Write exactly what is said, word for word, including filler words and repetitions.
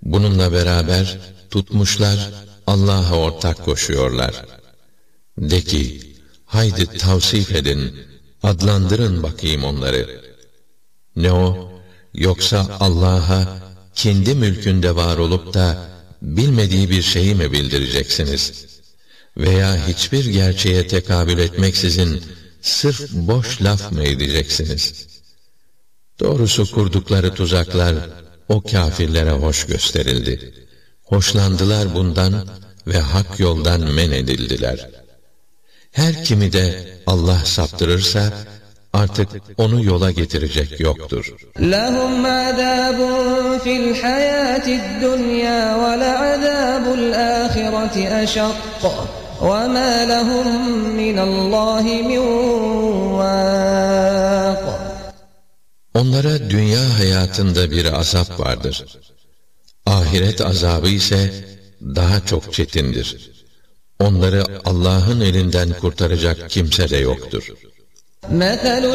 Bununla beraber tutmuşlar, Allah'a ortak koşuyorlar. De ki, haydi tavsif edin, adlandırın bakayım onları. Ne o? Yoksa Allah'a kendi mülkünde var olup da bilmediği bir şeyi mi bildireceksiniz? Veya hiçbir gerçeğe tekabül etmeksizin sırf boş laf mı edeceksiniz? Doğrusu kurdukları tuzaklar o kâfirlere hoş gösterildi. Hoşlandılar bundan ve hak yoldan men edildiler. Her kimi de Allah saptırırsa artık onu yola getirecek yoktur. لَهُمْ عَذَابٌ فِي الْحَيَاةِ الدُّنْيَا وَلَعَذَابُ الْآخِرَةِ أَشَقُّ وَمَا لَهُمْ مِنَ اللّٰهِ مِنْ وَاقٍ. Onlara dünya hayatında bir azap vardır. Ahiret azabı ise daha çok çetindir. Onları Allah'ın elinden kurtaracak kimse de yoktur.